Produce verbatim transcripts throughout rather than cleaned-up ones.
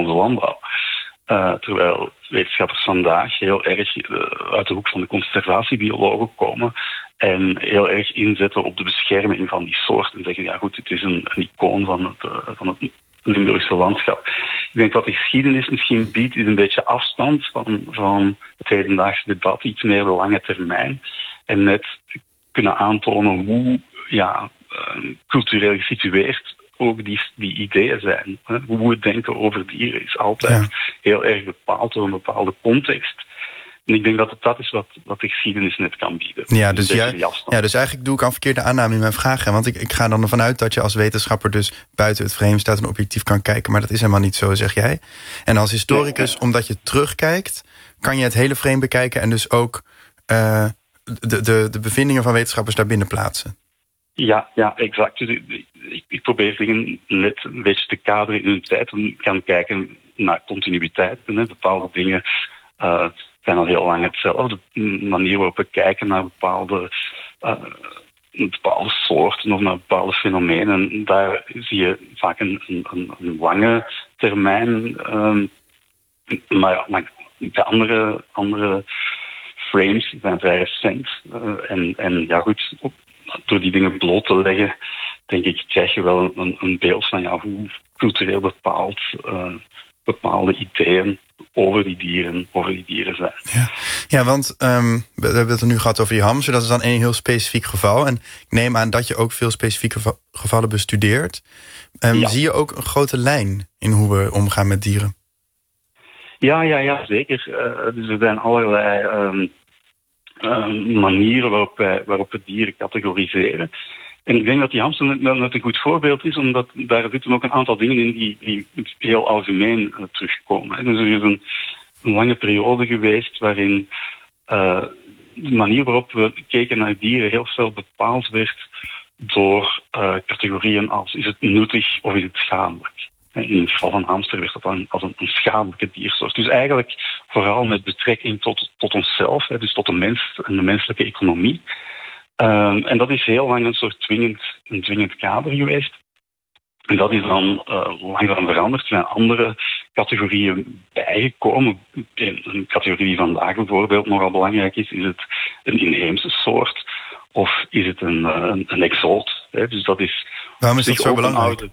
onze landbouw. Uh, terwijl wetenschappers vandaag heel erg uh, uit de hoek van de conservatiebiologen komen en heel erg inzetten op de bescherming van die soort en zeggen, ja goed, het is een, een icoon van het, uh, van het Limburgse landschap. Ik denk wat de geschiedenis misschien biedt, is een beetje afstand van, van het hedendaagse debat, iets meer de lange termijn. En net kunnen aantonen hoe ja, uh, cultureel gesitueerd ook die, die ideeën zijn. Hè. Hoe we denken over dieren is altijd ja. heel erg bepaald door een bepaalde context. En ik denk dat het dat is wat, wat de geschiedenis net kan bieden. Ja, dus, jij, ja, dus eigenlijk doe ik aan verkeerde aanname in mijn vraag. Hè? Want ik, ik ga dan ervan uit dat je als wetenschapper dus buiten het frame staat en objectief kan kijken. Maar dat is helemaal niet zo, zeg jij. En als historicus, ja, ja. omdat je terugkijkt, kan je het hele frame bekijken en dus ook uh, de, de, de bevindingen van wetenschappers daarbinnen plaatsen. Ja, ja, exact. Dus ik, ik, ik probeer dingen net een beetje te kaderen in hun tijd. En kan kijken naar continuïteit. Hè. Bepaalde dingen uh, zijn al heel lang hetzelfde. De manier waarop we kijken naar bepaalde, uh, bepaalde soorten of naar bepaalde fenomenen. En daar zie je vaak een, een, een lange termijn. Um, maar, maar de andere, andere frames zijn vrij recent. Uh, en, en ja, goed. Door die dingen bloot te leggen, denk ik, krijg je wel een, een beeld van ja, hoe cultureel bepaald uh, bepaalde ideeën over die dieren, over die dieren zijn. Ja, ja want um, we hebben het er nu gehad over die hamster. Dat is dan een heel specifiek geval. En ik neem aan dat je ook veel specifieke gevallen bestudeert. Um, ja. Zie je ook een grote lijn in hoe we omgaan met dieren? Ja, ja, ja, zeker. Uh, dus er zijn allerlei Um, Uh, manieren waarop, wij, waarop we dieren categoriseren. En ik denk dat die hamster net, net een goed voorbeeld is, omdat daar zitten ook een aantal dingen in die, die heel algemeen uh, terugkomen. Dus er is een, een lange periode geweest waarin uh, de manier waarop we keken naar dieren heel veel bepaald werd door uh, categorieën als is het nuttig of is het schadelijk. In het geval van hamster werd dat dan als een, een schadelijke diersoort. Dus eigenlijk vooral met betrekking tot, tot onszelf, hè, dus tot de mens en de menselijke economie. Um, en dat is heel lang een soort dwingend, een dwingend kader geweest. En dat is dan uh, langzaam veranderd. Er zijn andere categorieën bijgekomen. Een categorie die vandaag bijvoorbeeld nogal belangrijk is, is het een inheemse soort of is het een, een, een exoot. Hè. Dus dat is Waarom is dat zo belangrijk? Oude,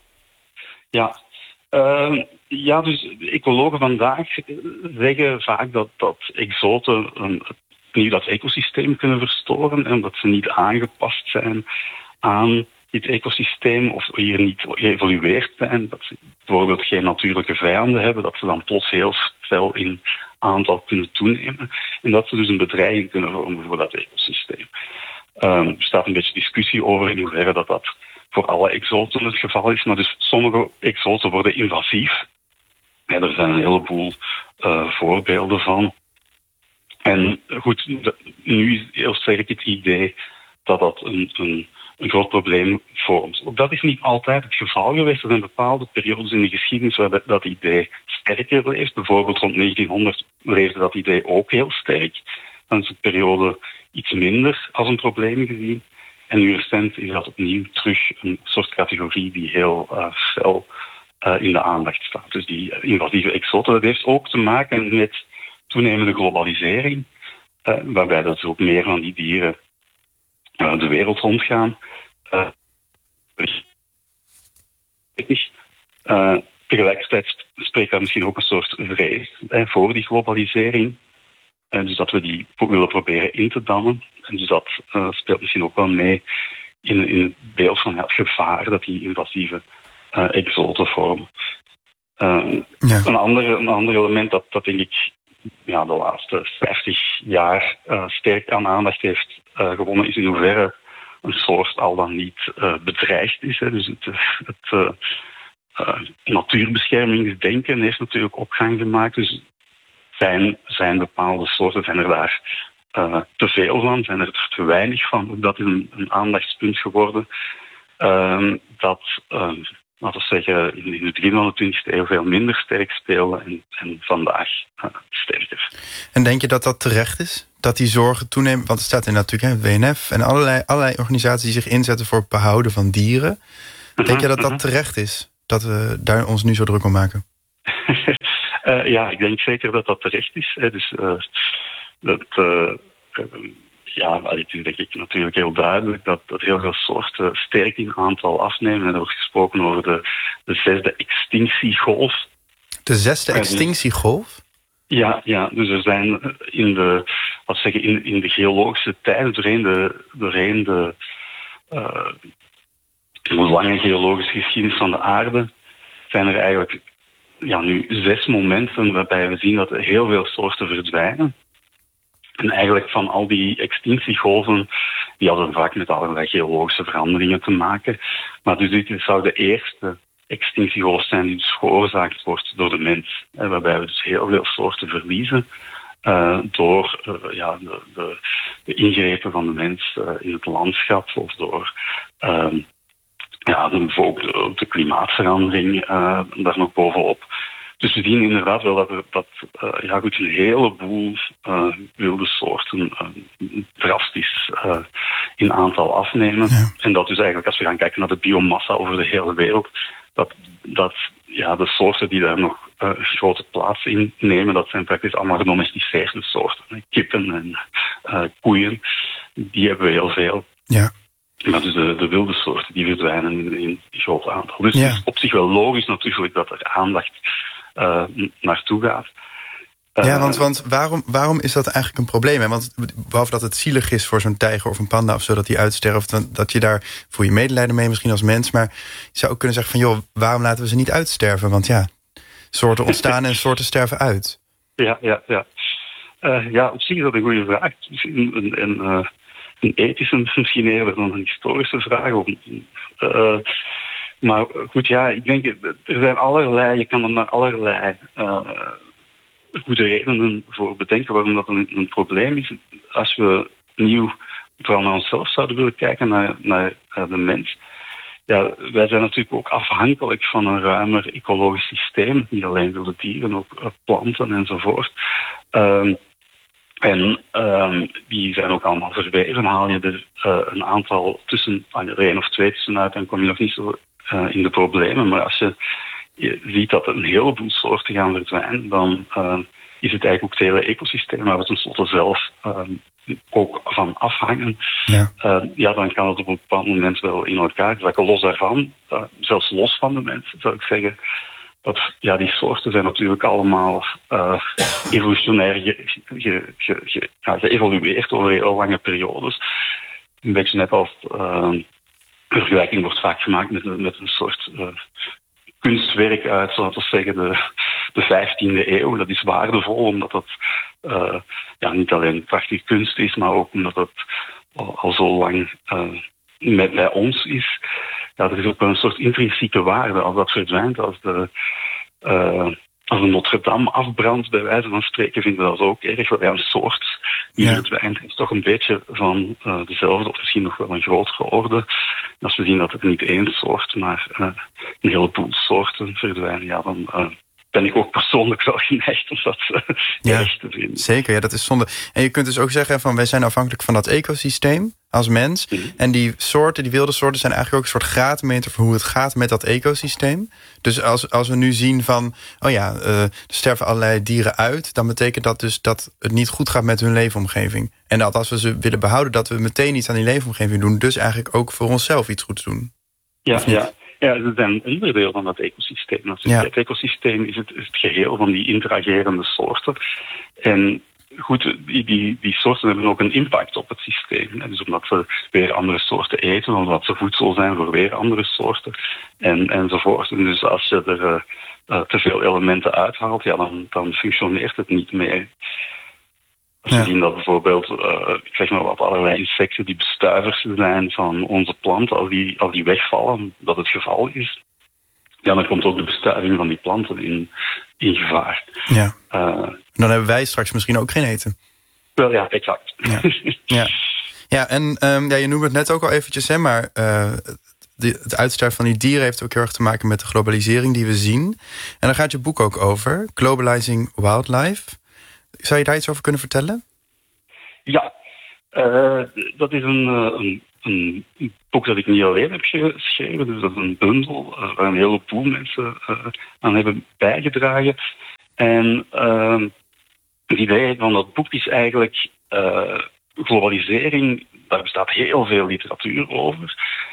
ja. Uh, ja, dus ecologen vandaag zeggen vaak dat, dat exoten een, niet dat ecosysteem kunnen verstoren en dat ze niet aangepast zijn aan dit ecosysteem of hier niet geëvolueerd zijn, dat ze bijvoorbeeld geen natuurlijke vijanden hebben, dat ze dan plots heel fel in aantal kunnen toenemen en dat ze dus een bedreiging kunnen vormen voor dat ecosysteem. Um, er staat een beetje discussie over in hoeverre dat dat voor alle exoten het geval is, maar dus sommige exoten worden invasief. Ja, er zijn een heleboel uh, voorbeelden van. En goed, nu is heel sterk het idee dat dat een, een, een groot probleem vormt. Ook dat is niet altijd het geval geweest. Er zijn bepaalde periodes in de geschiedenis waar dat, dat idee sterker leeft. Bijvoorbeeld rond negentienhonderd leefde dat idee ook heel sterk. Dan is de periode iets minder als een probleem gezien. En nu recent is dat opnieuw terug een soort categorie die heel uh, fel uh, in de aandacht staat. Dus die uh, invasieve exoten, dat heeft ook te maken met toenemende globalisering, uh, waarbij dat ook meer van die dieren uh, de wereld rondgaan. Uh, uh, tegelijkertijd spreekt daar misschien ook een soort vrees uh, voor die globalisering. Uh, dus dat we die willen proberen in te dammen. En dus dat uh, speelt misschien ook wel mee in, in het beeld van het gevaar dat die invasieve uh, exoten vormen. Uh, ja. een, andere, een ander element dat, dat denk ik ja, de laatste vijftig jaar uh, sterk aan aandacht heeft uh, gewonnen, is in hoeverre een soort al dan niet uh, bedreigd is. Hè. Dus het, het uh, uh, natuurbeschermingsdenken heeft natuurlijk opgang gemaakt. Dus zijn, zijn bepaalde soorten, zijn er daar uh, te veel van, zijn er te weinig van. Ook dat is een, een aandachtspunt geworden. Uh, dat, uh, laten we zeggen, in, in het begin van de twintigste eeuw veel minder sterk speelde en, en vandaag uh, sterker. En denk je dat dat terecht is? Dat die zorgen toenemen? Want het staat in natuurlijk hè, W N F en allerlei, allerlei organisaties die zich inzetten voor het behouden van dieren. Denk uh-huh, je dat dat uh-huh. terecht is? Dat we daar ons nu zo druk om maken? uh, ja, ik denk zeker dat dat terecht is. Hè. Dus uh, dat... Uh, uh, Ja, het is denk ik natuurlijk heel duidelijk dat, dat heel veel soorten sterk in aantal afnemen. En er wordt gesproken over de, de zesde extinctiegolf. De zesde extinctiegolf? Ja, ja, dus er zijn in de, wat zeggen, in, in de geologische tijd, doorheen de, doorheen de, uh, de lange geologische geschiedenis van de aarde, zijn er eigenlijk ja, nu zes momenten waarbij we zien dat er heel veel soorten verdwijnen. En eigenlijk van al die extinctiegolven, die hadden vaak met allerlei geologische veranderingen te maken. Maar dus dit zou de eerste extinctiegolf zijn die dus veroorzaakt wordt door de mens. Waarbij we dus heel veel soorten verliezen uh, door uh, ja, de, de, de ingrepen van de mens uh, in het landschap of door uh, ja, bijvoorbeeld de, de klimaatverandering uh, daar nog bovenop. Dus we zien inderdaad wel dat er dat, uh, ja, goed, een heleboel uh, wilde soorten uh, drastisch uh, in aantal afnemen. Ja. En dat dus eigenlijk, als we gaan kijken naar de biomassa over de hele wereld, dat, dat ja, de soorten die daar nog uh, grote plaats in nemen, dat zijn praktisch allemaal gedomesticeerde soorten. Kippen en uh, koeien, die hebben we heel veel. Ja. Maar dus de, de wilde soorten die verdwijnen in, in groot aantal. Dus ja. Het is op zich wel logisch natuurlijk dat er aandacht Uh, naartoe gaat. Uh, ja, want, want waarom, waarom is dat eigenlijk een probleem? Hè? Want behalve dat het zielig is voor zo'n tijger of een panda of zo dat die uitsterft, dat je daar voel je medelijden mee misschien als mens, maar je zou ook kunnen zeggen van joh, waarom laten we ze niet uitsterven? Want ja, soorten ontstaan en soorten sterven uit. Ja, ja, ja. Uh, ja, op zich is dat een goede vraag. Een, een, een, uh, een ethische, misschien eerder dan een historische vraag. Of, uh, Maar goed, ja, ik denk, er zijn allerlei, je kan er maar allerlei uh, goede redenen voor bedenken waarom dat een, een probleem is. Als we nieuw, vooral naar onszelf zouden willen kijken, naar, naar, naar de mens. Ja, wij zijn natuurlijk ook afhankelijk van een ruimer ecologisch systeem. Niet alleen wilde dieren, ook planten enzovoort. Um, En um, die zijn ook allemaal verweven. Haal je er uh, een aantal tussen, er één of twee tussenuit, dan kom je nog niet zo uh, in de problemen. Maar als je, je ziet dat er een heleboel soorten gaan verdwijnen, dan uh, is het eigenlijk ook het hele ecosysteem waar we tenslotte zelf uh, ook van afhangen. Ja. Uh, ja, dan kan het op een bepaald moment wel in elkaar zakken. Los daarvan, uh, zelfs los van de mensen, zou ik zeggen. Dat, ja, die soorten zijn natuurlijk allemaal uh, evolutionair ge, ge, ge, ge, ja, geëvolueerd over heel lange periodes. Een beetje net als uh, vergelijking wordt vaak gemaakt met, met een soort uh, kunstwerk uit, laten we zeggen, de, de vijftiende eeuw. Dat is waardevol, omdat dat uh, ja, niet alleen prachtige kunst is, maar ook omdat het al, al zo lang uh, met, bij ons is. Ja, er is ook wel een soort intrinsieke waarde als dat verdwijnt. Als de, uh, als een Notre Dame afbrandt, bij wijze van spreken, vinden we dat ook erg. Ja, een soort die ja. verdwijnt is toch een beetje van uh, dezelfde, of misschien nog wel een grotere orde. En als we zien dat het niet één soort, maar uh, een heleboel soorten verdwijnen, ja, dan uh, ben ik ook persoonlijk wel geneigd om dat uh, ja, erg te vinden. Zeker, ja, dat is zonde. En je kunt dus ook zeggen van wij zijn afhankelijk van dat ecosysteem als mens. Mm-hmm. En die soorten, die wilde soorten, zijn eigenlijk ook een soort graadmeter voor hoe het gaat met dat ecosysteem. Dus als, als we nu zien van, oh ja, uh, er sterven allerlei dieren uit, dan betekent dat dus dat het niet goed gaat met hun leefomgeving. En dat als we ze willen behouden, dat we meteen iets aan die leefomgeving doen. Dus eigenlijk ook voor onszelf iets goeds doen. Ja, ja. Ja, ze zijn een onderdeel van dat ecosysteem. Dus ja. Het ecosysteem is het, is het geheel van die interagerende soorten. En goed, die, die, die soorten hebben ook een impact op het systeem. Dus omdat ze weer andere soorten eten, omdat ze voedsel zijn voor weer andere soorten, en, enzovoort. En dus als je er uh, uh, te veel elementen uithaalt, ja, dan, dan functioneert het niet meer. Als we ja. zien dat bijvoorbeeld, uh, ik zeg maar wat, allerlei insecten die bestuivers zijn van onze planten, als die, als die wegvallen, dat het geval is, ja, dan komt ook de bestuiving van die planten in, in gevaar. Ja. Uh, dan hebben wij straks misschien ook geen eten. Wel ja, exact. Ja, ja. ja en um, ja, je noemde het net ook al eventjes, hè, maar uh, de, het uitsterven van die dieren heeft ook heel erg te maken met de globalisering die we zien. En daar gaat je boek ook over, Globalizing Wildlife. Zou je daar iets over kunnen vertellen? Ja, uh, dat is een, een, een boek dat ik niet alleen heb geschreven. Dus dat is een bundel uh, waar een heleboel mensen uh, aan hebben bijgedragen. En uh, het idee van dat boek is eigenlijk uh, globalisering. Daar bestaat heel veel literatuur over.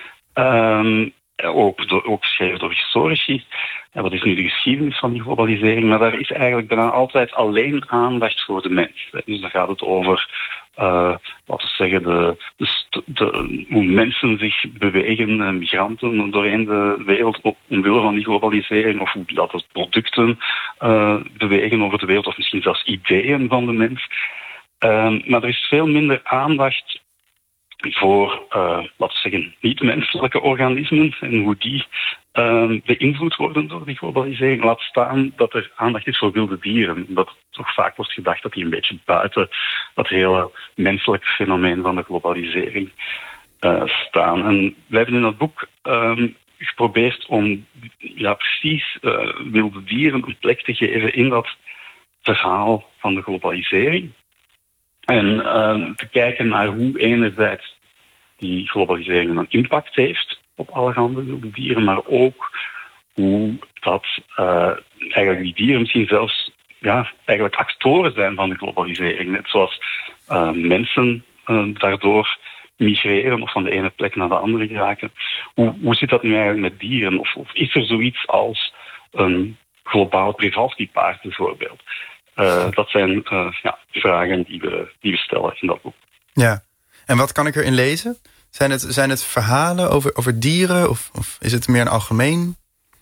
Um, ook, door, ook geschreven door historici. En wat is nu de geschiedenis van die globalisering? Maar daar is eigenlijk bijna altijd alleen aandacht voor de mens. Dus dan gaat het over, uh, laten we zeggen, de, de, de, hoe mensen zich bewegen, uh, migranten doorheen de wereld op, omwille van die globalisering, of hoe dat het producten uh, bewegen over de wereld, of misschien zelfs ideeën van de mens. Uh, maar er is veel minder aandacht voor, uh, laten we zeggen, niet-menselijke organismen en hoe die uh, beïnvloed worden door die globalisering. Laat staan dat er aandacht is voor wilde dieren. Dat toch vaak wordt gedacht dat die een beetje buiten dat hele menselijke fenomeen van de globalisering uh, staan. En wij hebben in dat boek um, geprobeerd om ja, precies uh, wilde dieren een plek te geven in dat verhaal van de globalisering. En uh, te kijken naar hoe enerzijds die globalisering een impact heeft op allerhande wilde dieren, maar ook hoe dat uh, eigenlijk die dieren misschien zelfs ja, eigenlijk actoren zijn van de globalisering. Net zoals uh, mensen uh, daardoor migreren of van de ene plek naar de andere geraken. Hoe, hoe zit dat nu eigenlijk met dieren? Of, of is er zoiets als een globaal Przewalski-paard bijvoorbeeld? Uh, dat zijn uh, ja, vragen die we, die we stellen in dat boek. Ja, en wat kan ik erin lezen? Zijn het, zijn het verhalen over, over dieren of, of is het meer een algemeen?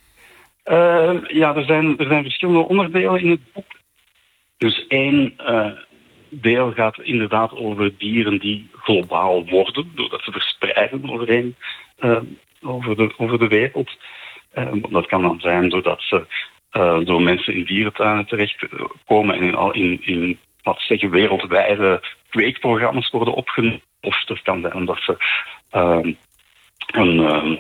Uh, ja, er zijn, er zijn verschillende onderdelen in het boek. Dus één uh, deel gaat inderdaad over dieren die globaal worden, doordat ze verspreiden overheen, uh, over, de, over de wereld. Uh, dat kan dan zijn doordat ze Uh, door mensen in dierentuinen terechtkomen en in, al in, in wat zeggen, wereldwijde kweekprogramma's worden opgenomen. Of dat kan zijn omdat ze uh, een, uh,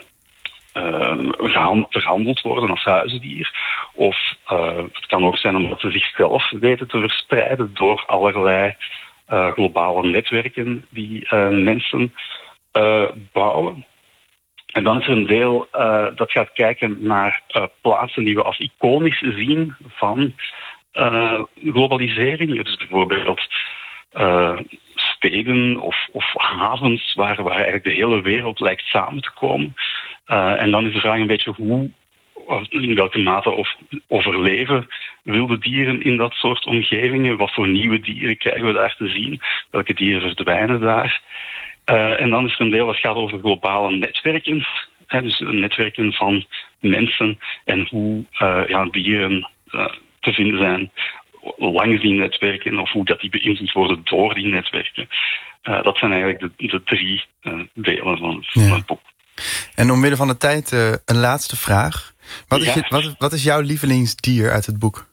uh, verhandeld worden als huisdier. Of uh, het kan ook zijn omdat ze zichzelf weten te verspreiden door allerlei uh, globale netwerken die uh, mensen uh, bouwen. En dan is er een deel uh, dat gaat kijken naar uh, plaatsen die we als iconisch zien van uh, globalisering. Dus bijvoorbeeld uh, steden of, of havens waar, waar eigenlijk de hele wereld lijkt samen te komen. Uh, en dan is de vraag een beetje hoe, in welke mate of overleven wilde dieren in dat soort omgevingen. Wat voor nieuwe dieren krijgen we daar te zien? Welke dieren verdwijnen daar? Uh, en dan is er een deel dat gaat over globale netwerken. Hè, dus netwerken van mensen en hoe uh, ja, dieren uh, te vinden zijn langs die netwerken of hoe dat die beïnvloed worden door die netwerken. Uh, dat zijn eigenlijk de, de drie uh, delen van het, ja. van het boek. En omwille van de tijd uh, een laatste vraag. Wat is, ja. je, wat, wat is jouw lievelingsdier uit het boek?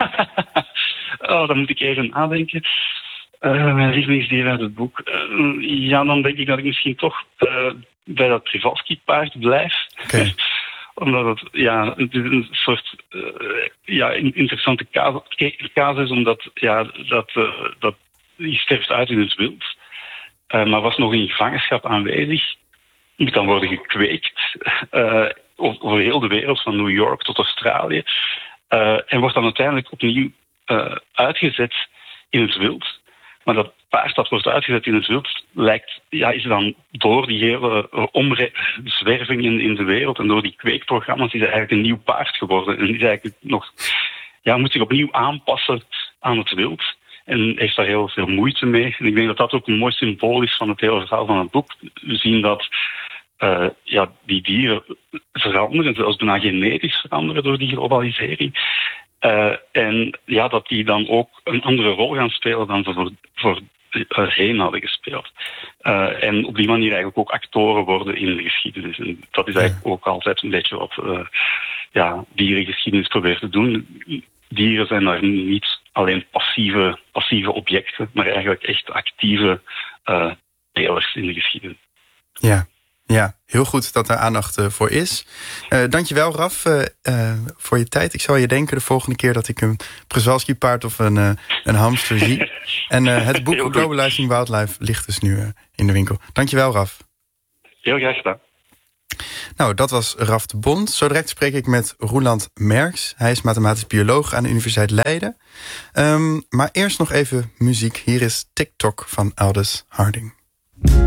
oh, dan moet ik even nadenken. Uh, mijn lievelingsdier uit het boek. Uh, ja, dan denk ik dat ik misschien toch uh, bij dat Przewalski-paard blijf. Okay. Omdat het, ja, het is een soort uh, ja, interessante casus, omdat ja, dat, uh, dat, die sterft uit in het wild. Uh, maar was nog in gevangenschap aanwezig. Moet dan worden gekweekt uh, over heel de wereld, van New York tot Australië. Uh, en wordt dan uiteindelijk opnieuw uh, uitgezet in het wild. Maar dat paard dat wordt uitgezet in het wild lijkt, ja, is dan door die hele omzwervingen in de wereld en door die kweekprogramma's is eigenlijk een nieuw paard geworden. En is eigenlijk nog, ja, moet zich opnieuw aanpassen aan het wild. En heeft daar heel veel moeite mee. En ik denk dat dat ook een mooi symbool is van het hele verhaal van het boek. We zien dat uh, ja, die dieren veranderen, zelfs bijna genetisch veranderen door die globalisering. Uh, en ja, dat die dan ook een andere rol gaan spelen dan ze voor, voor voorheen hadden gespeeld. Uh, en op die manier eigenlijk ook actoren worden in de geschiedenis. En dat is eigenlijk ook altijd een beetje wat uh, ja, dierengeschiedenis probeert te doen. Dieren zijn daar niet alleen passieve, passieve objecten, maar eigenlijk echt actieve uh, spelers in de geschiedenis. Ja. Ja, heel goed dat er aandacht uh, voor is. Uh, dankjewel, Raf, uh, uh, voor je tijd. Ik zal je denken de volgende keer dat ik een Przewalski-paard of een, uh, een hamster zie. En uh, het boek Globalizing Wildlife ligt dus nu uh, in de winkel. Dankjewel, Raf. Heel graag gedaan. Nou, dat was Raf de Bond. Zo direct spreek ik met Roeland Merks. Hij is mathematisch bioloog aan de Universiteit Leiden. Um, maar eerst nog even muziek. Hier is TikTok van Aldous Harding.